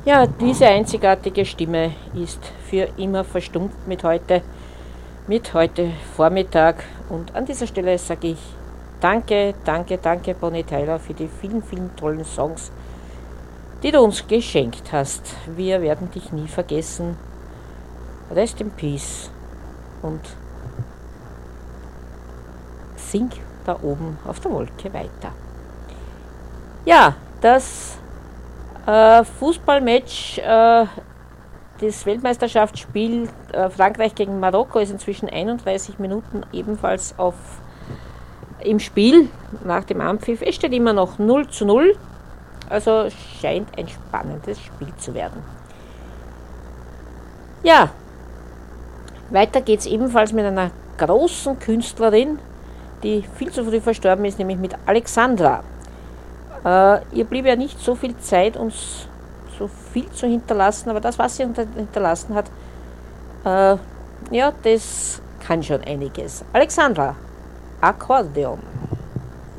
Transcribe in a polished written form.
Ja, diese einzigartige Stimme ist für immer verstummt mit heute Vormittag. Und an dieser Stelle sage ich danke, danke, danke, Bonnie Tyler, für die vielen, vielen tollen Songs, die du uns geschenkt hast. Wir werden dich nie vergessen. Rest in Peace und sing da oben auf der Wolke weiter. Ja, das Fußballmatch, das Weltmeisterschaftsspiel Frankreich gegen Marokko ist inzwischen 31 Minuten ebenfalls im Spiel nach dem Anpfiff. Es steht immer noch 0:0, also scheint ein spannendes Spiel zu werden. Ja, weiter geht es ebenfalls mit einer großen Künstlerin, die viel zu früh verstorben ist, nämlich mit Alexandra. Ihr blieb ja nicht so viel Zeit, uns so viel zu hinterlassen, aber das, was sie hinterlassen hat, ja, das kann schon einiges. Alexandra, Akkordeon.